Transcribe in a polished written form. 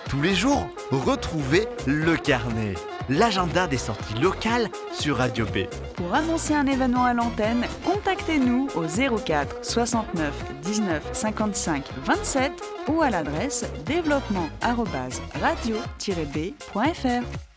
Tous les jours, retrouvez Le Carnet, l'agenda des sorties locales sur Radio B. Pour annoncer un événement à l'antenne, contactez-nous au 04 69 19 55 27 ou à l'adresse développement@radio-b.fr.